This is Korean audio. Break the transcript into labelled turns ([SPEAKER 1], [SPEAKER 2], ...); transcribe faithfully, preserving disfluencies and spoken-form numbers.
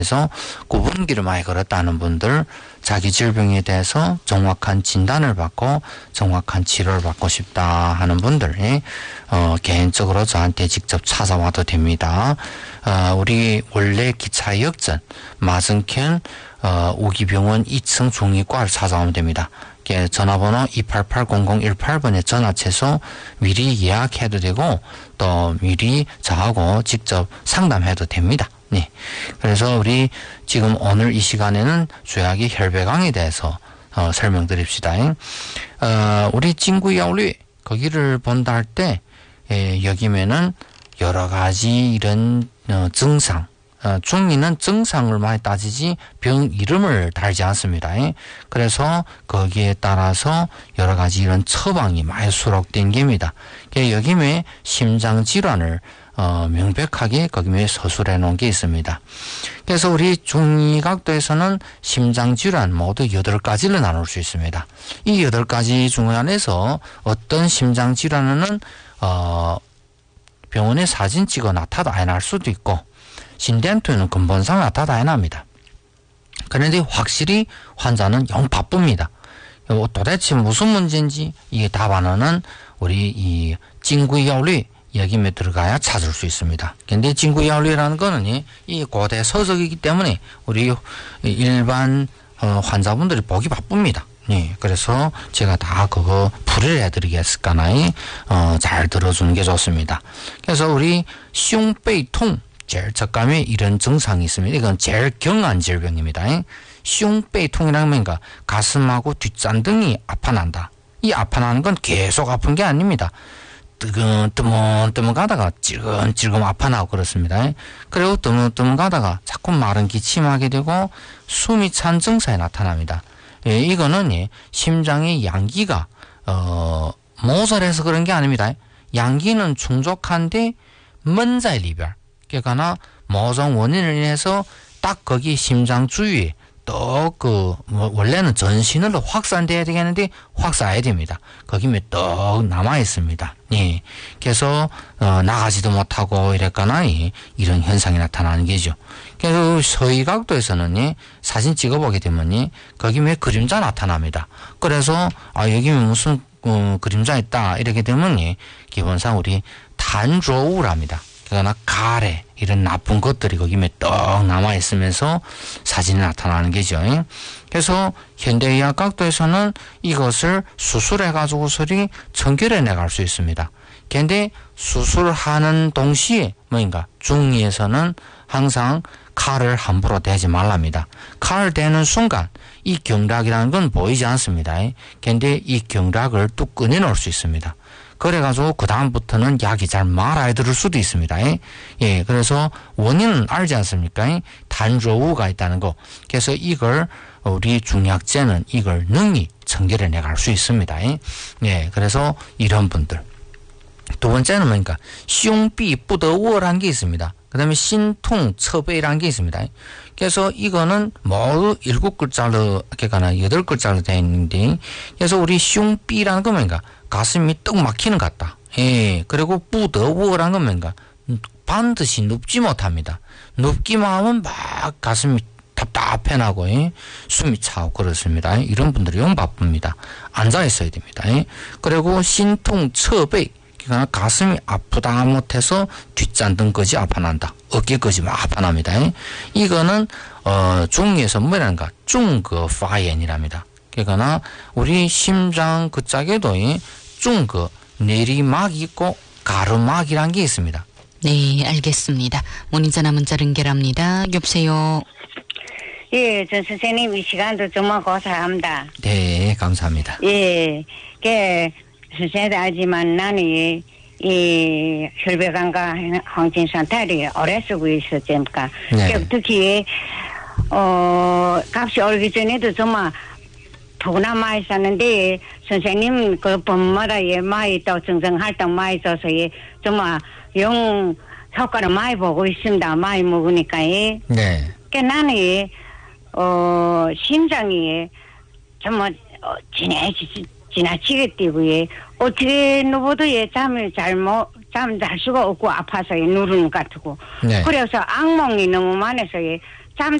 [SPEAKER 1] 그래서 구분기를 많이 걸었다는 분들, 자기 질병에 대해서 정확한 진단을 받고 정확한 치료를 받고 싶다 하는 분들이 어, 개인적으로 저한테 직접 찾아와도 됩니다. 어, 우리 원래 기차 역전 맞은편 어, 우기병원 이 층 중이과를 찾아오면 됩니다. 전화번호 이팔팔 공공일팔 번에 전화 채소 미리 예약해도 되고 또 미리 저하고 직접 상담해도 됩니다. 네. 그래서 우리 지금 오늘 이 시간에는 쇠약이 혈배강에 대해서 어, 설명드립시다. 어, 우리 찡구야울리 거기를 본다 할 때 여기면은 여러 가지 이런 어, 증상 어, 중리는 증상을 많이 따지지 병 이름을 달지 않습니다. 그래서 거기에 따라서 여러 가지 이런 처방이 많이 수록된 겁니다. 여기에 심장질환을 어, 명백하게 거기에 서술해 놓은 게 있습니다. 그래서 우리 중의각도에서는 심장질환 모두 여덟 가지를 나눌 수 있습니다. 이 여덟 가지 중 안에서 어떤 심장질환은 어, 병원에 사진 찍어 나타도 안 할 수도 있고 신den투는 근본상 나타도 안 합니다. 그런데 확실히 환자는 영 바쁩니다. 도대체 무슨 문제인지 이게 답안은 우리 이 찡구야울리 여기에 들어가야 찾을 수 있습니다. 근데 찡구야울리라는 거는 이 고대 서적이기 때문에 우리 일반 환자분들이 보기 바쁩니다. 네, 그래서 제가 다 그거 풀이를 해드리겠을까나이 어, 잘 들어주는 게 좋습니다. 그래서 우리 숑베이통 제일 적감에 이런 증상이 있습니다. 이건 제일 경한 질병입니다. 숑베이통이라는 뭔가 가슴하고 뒷잔등이 아파난다. 이 아파나는 건 계속 아픈 게 아닙니다. 뜨문뜨문 가다가 찔끔찔끔 아파나고 그렇습니다. 그리고 뜨문뜨문 가다가 자꾸 마른 기침하게 되고 숨이 찬 증상이 나타납니다. 예, 이거는 예, 심장의 양기가 어, 모자라서 그런 게 아닙니다. 양기는 충족한데 먼자의 이별. 그러니까 모종 원인을 인해서 딱 거기 심장 주위에 또 그 원래는 전신으로 확산돼야 되겠는데 확산해야 됩니다. 거기에 떡 남아 있습니다. 예. 그래서 어, 나가지도 못하고 이랬거나 예, 이런 현상이 나타나는 게죠. 그래서 서의각도에서는 예, 사진 찍어보게 되면 예, 거기에 그림자 나타납니다. 그래서 아 여기 무슨 어, 그림자 있다 이렇게 되면 예, 기본상 우리 탄조우랍니다. 그러나 가래 이런 나쁜 것들이 거기에 떡 남아 있으면서 사진이 나타나는 게죠. 그래서 현대의학 각도에서는 이것을 수술해 가지고 서리 청결해 내갈 수 있습니다. 근데 수술하는 동시에 뭐인가 중의에서는 항상 칼을 함부로 대지 말랍니다. 칼을 대는 순간 이 경락이라는 건 보이지 않습니다. 근데 이 경락을 뚝 끊어놓을 수 있습니다. 그래가지고 그다음부터는 약이 잘 말아야 들을 수도 있습니다. 예, 그래서 원인은 알지 않습니까? 단조우가 있다는 거. 그래서 이걸 우리 중약제는 이걸 능히 청결해 내갈 수 있습니다. 예, 그래서 이런 분들. 두 번째는 뭐니까 숑비 뿌더워라는 게 있습니다. 그 다음에 신통 처배라는 게 있습니다. 그래서 이거는 모두 일곱 글자로, 그러니까 여덟 글자로 되어 있는데, 그래서 우리 숑비라는 건 뭔가 가슴이 떡 막히는 것 같다. 예. 그리고 뿌더워라는 건 뭔가 반드시 눕지 못합니다. 눕기만 하면 막 가슴이 답답해 나고, 예? 숨이 차고 그렇습니다. 이런 분들이 영 바쁩니다. 앉아 있어야 됩니다. 예? 그리고 신통 처배. 그러니까 가슴이 아프다 못해서 뒷잔등까지 아파난다. 어깨까지 막 아파납니다. 이거는 어, 중에서 뭐라는가 중거 파炎이랍니다. 그러니까 우리 심장 그 짝에도 중거 내리막 있고 가르막이란 게 있습니다.
[SPEAKER 2] 네, 알겠습니다. 문의 전화 문자 연결합니다. 여보세요.
[SPEAKER 3] 예, 전 선생님 이 시간도 정말 고사합니다.
[SPEAKER 1] 네, 감사합니다.
[SPEAKER 3] 예, 그 선생님도 알지만 나는 이, 이 혈배강과 항진산탈이 오래 쓰고 있었으니까 네. 특히 어 값이 오르기 전에도 정말 더구나 많이 썼는데 선생님 그 법마다 예 많이 또 정정활동 많이 줘서 예 정말 영 효과를 많이 보고 있습니다. 많이 먹으니까 예.
[SPEAKER 1] 네.
[SPEAKER 3] 그 나는 예, 어 심장이 정말 어, 지나치 지나치게 뛰고 예 어떻게 누구도 예 잠을 잘못 잠 잘 수가 없고 아파서 예 누르는 것 같고 네. 그래서 악몽이 너무 많아서 예